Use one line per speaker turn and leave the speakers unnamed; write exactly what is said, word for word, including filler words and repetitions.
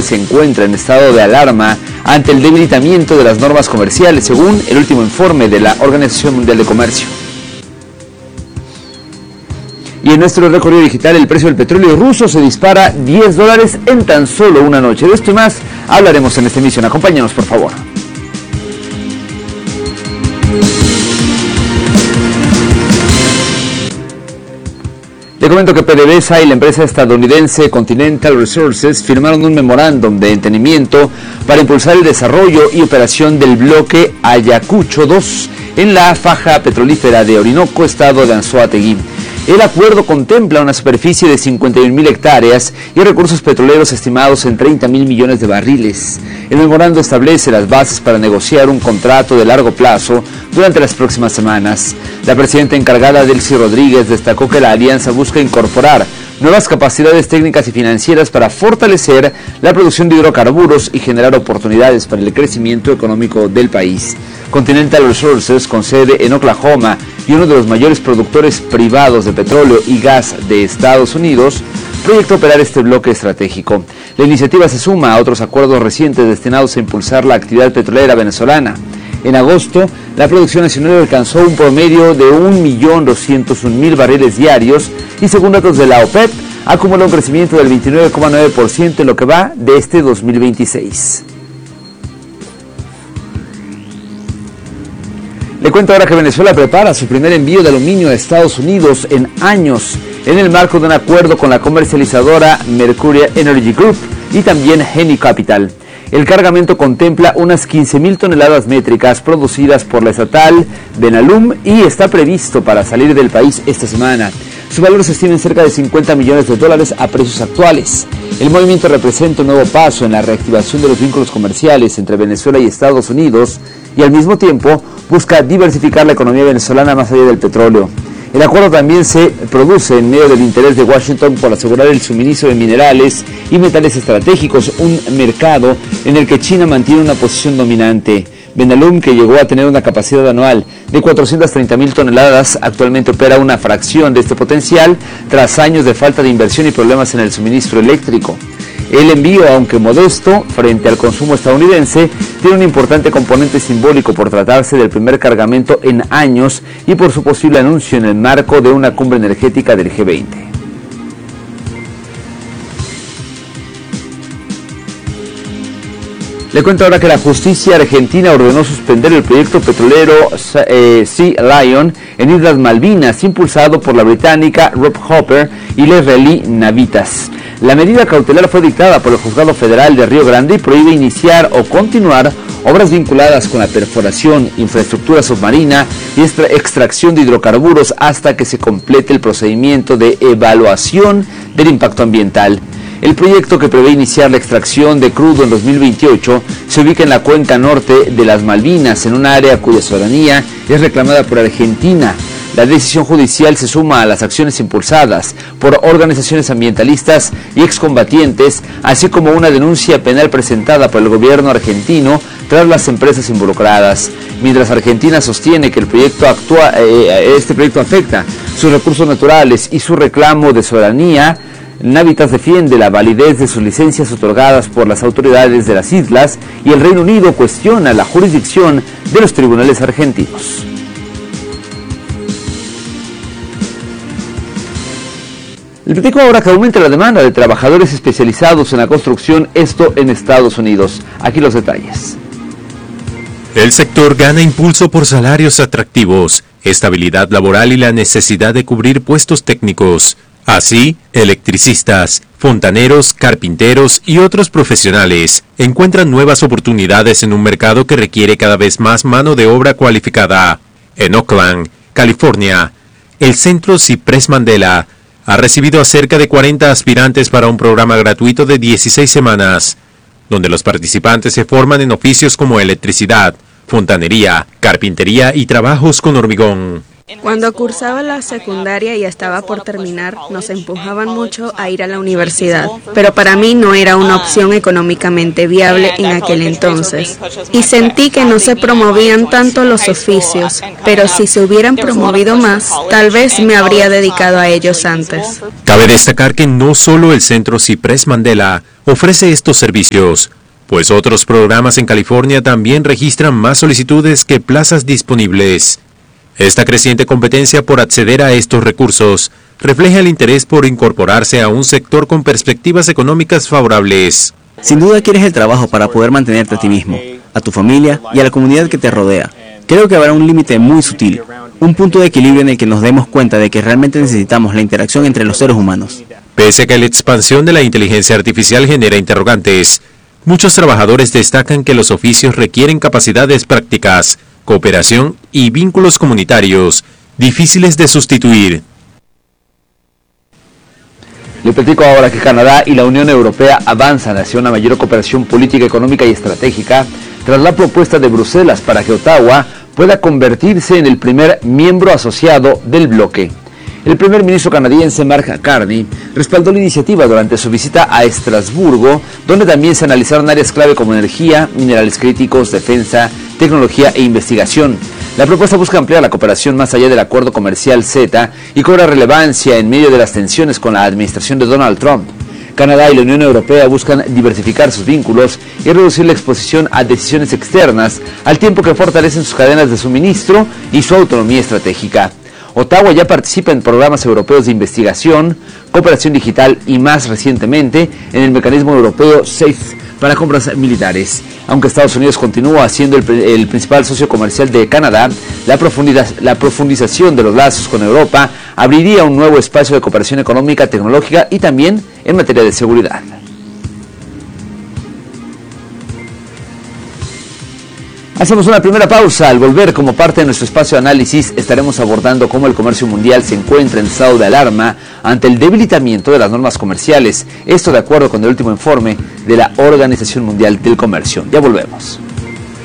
mundial se encuentra en estado de alarma ante el debilitamiento de las normas comerciales, según el último informe de la Organización Mundial de Comercio. Y en nuestro recorrido digital, el precio del petróleo ruso se dispara diez dólares en tan solo una noche. De esto y más hablaremos en esta emisión. Acompáñanos, por favor. Te comento que PDVSA y la empresa estadounidense Continental Resources firmaron un memorándum de entendimiento para impulsar el desarrollo y operación del bloque Ayacucho dos en la faja petrolífera de Orinoco, estado de Anzoátegui. El acuerdo contempla una superficie de cincuenta y un mil hectáreas y recursos petroleros estimados en treinta mil millones de barriles. El memorando establece las bases para negociar un contrato de largo plazo durante las próximas semanas. La presidenta encargada, Delcy Rodríguez, destacó que la alianza busca incorporar nuevas capacidades técnicas y financieras para fortalecer la producción de hidrocarburos y generar oportunidades para el crecimiento económico del país. Continental Resources, con sede en Oklahoma y uno de los mayores productores privados de petróleo y gas de Estados Unidos, proyecta operar este bloque estratégico. La iniciativa se suma a otros acuerdos recientes destinados a impulsar la actividad petrolera venezolana. En agosto, la producción nacional alcanzó un promedio de un millón doscientos un mil barriles diarios y, según datos de la OPEP, acumuló un crecimiento del veintinueve coma nueve por ciento en lo que va de este dos mil veintiséis. Le cuento ahora que Venezuela prepara su primer envío de aluminio a Estados Unidos en años, en el marco de un acuerdo con la comercializadora Mercuria Energy Group y también Geni Capital. El cargamento contempla unas quince mil toneladas métricas producidas por la estatal Benalum y está previsto para salir del país esta semana. Su valor se estima en cerca de cincuenta millones de dólares a precios actuales. El movimiento representa un nuevo paso en la reactivación de los vínculos comerciales entre Venezuela y Estados Unidos y al mismo tiempo busca diversificar la economía venezolana más allá del petróleo. El acuerdo también se produce en medio del interés de Washington por asegurar el suministro de minerales y metales estratégicos, un mercado en el que China mantiene una posición dominante. Benalum, que llegó a tener una capacidad anual de cuatrocientas treinta mil toneladas, actualmente opera una fracción de este potencial tras años de falta de inversión y problemas en el suministro eléctrico. El envío, aunque modesto, frente al consumo estadounidense, tiene un importante componente simbólico por tratarse del primer cargamento en años y por su posible anuncio en el marco de una cumbre energética del G veinte. Le cuento ahora que la justicia argentina ordenó suspender el proyecto petrolero eh, Sea Lion en Islas Malvinas, impulsado por la británica Rob Hopper y la israelí Navitas. La medida cautelar fue dictada por el Juzgado Federal de Río Grande y prohíbe iniciar o continuar obras vinculadas con la perforación, infraestructura submarina y extra extracción de hidrocarburos hasta que se complete el procedimiento de evaluación del impacto ambiental. El proyecto, que prevé iniciar la extracción de crudo en dos mil veintiocho, se ubica en la cuenca norte de las Malvinas, en un área cuya soberanía es reclamada por Argentina. La decisión judicial se suma a las acciones impulsadas por organizaciones ambientalistas y excombatientes, así como una denuncia penal presentada por el gobierno argentino tras las empresas involucradas. Mientras Argentina sostiene que el proyecto actúa, eh, este proyecto afecta sus recursos naturales y su reclamo de soberanía, Navitas defiende la validez de sus licencias otorgadas por las autoridades de las islas y el Reino Unido cuestiona la jurisdicción de los tribunales argentinos. Le platico ahora que aumenta la demanda de trabajadores especializados en la construcción, esto en Estados Unidos. Aquí los detalles.
El sector gana impulso por salarios atractivos, estabilidad laboral y la necesidad de cubrir puestos técnicos. Así, electricistas, fontaneros, carpinteros y otros profesionales encuentran nuevas oportunidades en un mercado que requiere cada vez más mano de obra cualificada. En Oakland, California, el Centro Cypress Mandela ha recibido a cerca de cuarenta aspirantes para un programa gratuito de dieciséis semanas, donde los participantes se forman en oficios como electricidad, fontanería, carpintería y trabajos con hormigón.
Cuando cursaba la secundaria y estaba por terminar, nos empujaban mucho a ir a la universidad, pero para mí no era una opción económicamente viable en aquel entonces. Y sentí que no se promovían tanto los oficios, pero si se hubieran promovido más, tal vez me habría dedicado a ellos antes.
Cabe destacar que no solo el Centro Cypress Mandela ofrece estos servicios, pues otros programas en California también registran más solicitudes que plazas disponibles. Esta creciente competencia por acceder a estos recursos refleja el interés por incorporarse a un sector con perspectivas económicas favorables.
Sin duda quieres el trabajo para poder mantenerte a ti mismo, a tu familia y a la comunidad que te rodea. Creo que habrá un límite muy sutil, un punto de equilibrio en el que nos demos cuenta de que realmente necesitamos la interacción entre los seres humanos.
Pese a que la expansión de la inteligencia artificial genera interrogantes, muchos trabajadores destacan que los oficios requieren capacidades prácticas, cooperación y vínculos comunitarios difíciles de sustituir.
Le platico ahora que Canadá y la Unión Europea avanzan hacia una mayor cooperación política, económica y estratégica tras la propuesta de Bruselas para que Ottawa pueda convertirse en el primer miembro asociado del bloque. El primer ministro canadiense Mark Carney respaldó la iniciativa durante su visita a Estrasburgo, donde también se analizaron áreas clave como energía, minerales críticos, defensa, tecnología e investigación. La propuesta busca ampliar la cooperación más allá del acuerdo comercial CETA y cobra relevancia en medio de las tensiones con la administración de Donald Trump. Canadá y la Unión Europea buscan diversificar sus vínculos y reducir la exposición a decisiones externas, al tiempo que fortalecen sus cadenas de suministro y su autonomía estratégica. Ottawa ya participa en programas europeos de investigación, cooperación digital y más recientemente en el mecanismo europeo SAFE para compras militares. Aunque Estados Unidos continúa siendo el, el principal socio comercial de Canadá, la, la profundización de los lazos con Europa abriría un nuevo espacio de cooperación económica, tecnológica y también en materia de seguridad. Hacemos una primera pausa. Al volver, como parte de nuestro espacio de análisis, estaremos abordando cómo el comercio mundial se encuentra en estado de alarma ante el debilitamiento de las normas comerciales. Esto de acuerdo con el último informe de la Organización Mundial del Comercio. Ya volvemos.